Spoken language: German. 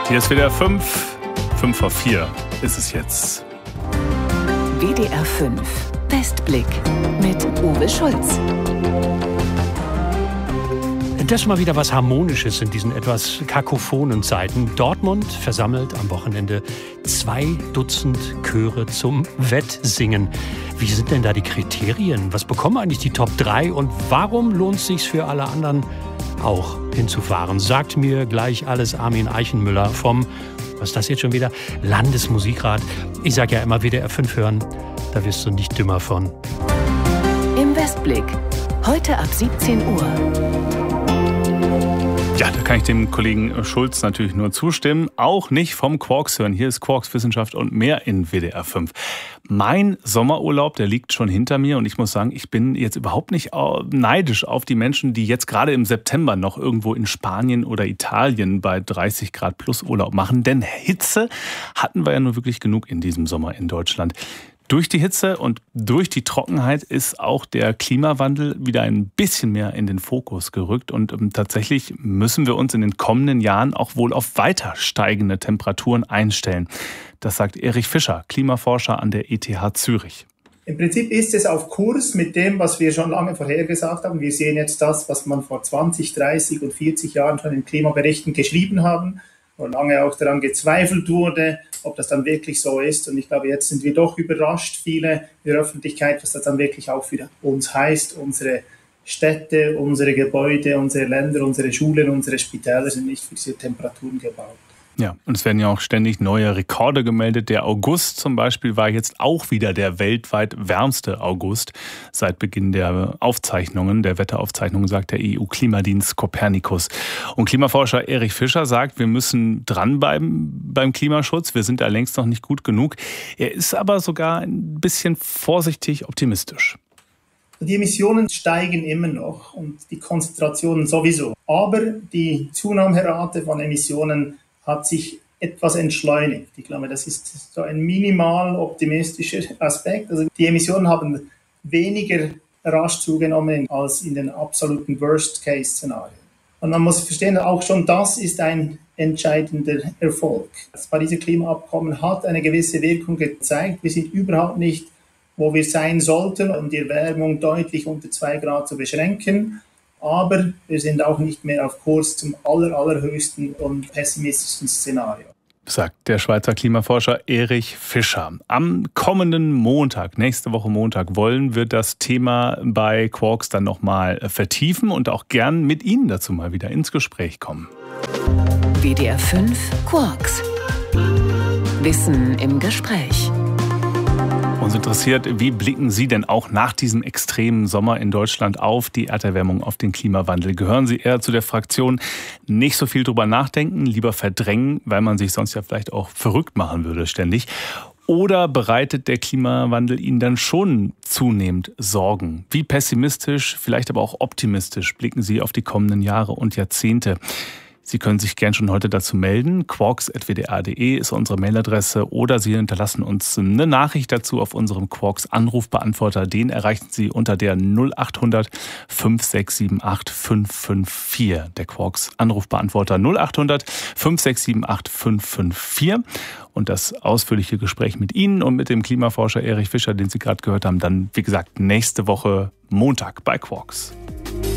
Hier ist WDR 5, 5 vor 4 ist es jetzt. WDR 5 Westblick mit Uwe Schulz. Das ist mal wieder was Harmonisches in diesen etwas kakophonen Zeiten. Dortmund versammelt am Wochenende 2 Dutzend Chöre zum Wettsingen. Wie sind denn da die Kriterien? Was bekommen eigentlich die Top 3 und warum lohnt es sich für alle anderen auch hinzufahren? Sagt mir gleich alles Armin Eichenmüller vom, was ist das jetzt schon wieder, Landesmusikrat. Ich sage ja immer WDR 5 hören, da wirst du nicht dümmer von. Im Westblick, heute ab 17 Uhr. Ja, da kann ich dem Kollegen Schulz natürlich nur zustimmen. Auch nicht vom Quarks hören. Hier ist Quarks Wissenschaft und mehr in WDR 5. Mein Sommerurlaub, der liegt schon hinter mir und ich muss sagen, ich bin jetzt überhaupt nicht neidisch auf die Menschen, die jetzt gerade im September noch irgendwo in Spanien oder Italien bei 30 Grad plus Urlaub machen. Denn Hitze hatten wir ja nur wirklich genug in diesem Sommer in Deutschland. Durch die Hitze und durch die Trockenheit ist auch der Klimawandel wieder ein bisschen mehr in den Fokus gerückt. Und tatsächlich müssen wir uns in den kommenden Jahren auch wohl auf weiter steigende Temperaturen einstellen. Das sagt Erich Fischer, Klimaforscher an der ETH Zürich. Im Prinzip ist es auf Kurs mit dem, was wir schon lange vorhergesagt haben. Wir sehen jetzt das, was man vor 20, 30 und 40 Jahren schon in Klimaberichten geschrieben haben, wo lange auch daran gezweifelt wurde, ob das dann wirklich so ist. Und ich glaube, jetzt sind wir doch überrascht, viele in der Öffentlichkeit, was das dann wirklich auch für uns heißt. Unsere Städte, unsere Gebäude, unsere Länder, unsere Schulen, unsere Spitäler sind nicht für diese Temperaturen gebaut. Ja, und es werden ja auch ständig neue Rekorde gemeldet. Der August zum Beispiel war jetzt auch wieder der weltweit wärmste August seit Beginn der Aufzeichnungen, der Wetteraufzeichnungen, sagt der EU-Klimadienst Copernicus. Und Klimaforscher Erich Fischer sagt, wir müssen dranbleiben beim Klimaschutz. Wir sind da längst noch nicht gut genug. Er ist aber sogar ein bisschen vorsichtig optimistisch. Die Emissionen steigen immer noch und die Konzentrationen sowieso. Aber die Zunahmerate von Emissionen hat sich etwas entschleunigt. Ich glaube, das ist so ein minimal optimistischer Aspekt. Also die Emissionen haben weniger rasch zugenommen als in den absoluten Worst-Case-Szenarien. Und man muss verstehen, auch schon das ist ein entscheidender Erfolg. Das Pariser Klimaabkommen hat eine gewisse Wirkung gezeigt. Wir sind überhaupt nicht, wo wir sein sollten, um die Erwärmung deutlich unter 2 Grad zu beschränken. Aber wir sind auch nicht mehr auf Kurs zum allerhöchsten und pessimistischsten Szenario. Sagt der Schweizer Klimaforscher Erich Fischer. Am kommenden Montag, nächste Woche Montag, wollen wir das Thema bei Quarks dann nochmal vertiefen und auch gern mit Ihnen dazu mal wieder ins Gespräch kommen. WDR 5 Quarks. Wissen im Gespräch. Uns interessiert, wie blicken Sie denn auch nach diesem extremen Sommer in Deutschland auf die Erderwärmung, auf den Klimawandel? Gehören Sie eher zu der Fraktion, nicht so viel drüber nachdenken, lieber verdrängen, weil man sich sonst ja vielleicht auch verrückt machen würde ständig? Oder bereitet der Klimawandel Ihnen dann schon zunehmend Sorgen? Wie pessimistisch, vielleicht aber auch optimistisch blicken Sie auf die kommenden Jahre und Jahrzehnte? Sie können sich gern schon heute dazu melden. quarks@wdr.de ist unsere Mailadresse oder Sie hinterlassen uns eine Nachricht dazu auf unserem Quarks-Anrufbeantworter. Den erreichen Sie unter der 0800 5678 554. Der Quarks-Anrufbeantworter 0800 5678 554. Und das ausführliche Gespräch mit Ihnen und mit dem Klimaforscher Erich Fischer, den Sie gerade gehört haben, dann, wie gesagt, nächste Woche Montag bei Quarks.